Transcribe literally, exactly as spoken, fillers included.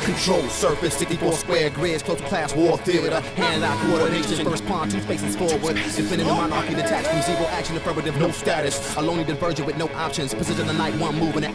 Control surface, sixty-four square grids, close to class war theater. Hand-eye coordination, first pontoon spaces forward. Infinite monarchy detached from zero action, affirmative, no status. A lonely divergent with no options. Position the night, one move in an